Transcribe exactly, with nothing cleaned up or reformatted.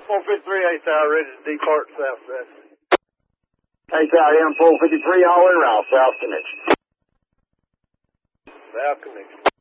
four fifty-three, eight hour, ready to depart south south. eight hour, M four fifty-three, all in route, south connection. South connection.